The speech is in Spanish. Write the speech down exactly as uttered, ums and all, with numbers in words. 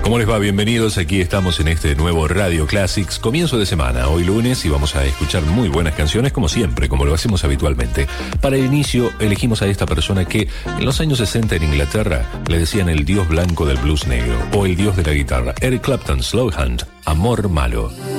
¿Cómo les va? Bienvenidos. Aquí estamos en este nuevo Radio Classics, comienzo de semana, hoy lunes, y vamos a escuchar muy buenas canciones, como siempre, como lo hacemos habitualmente. Para el inicio, elegimos a esta persona que en los años sesenta en Inglaterra le decían el dios blanco del blues negro, o el dios de la guitarra. Eric Clapton, Slow Hand, Amor Malo.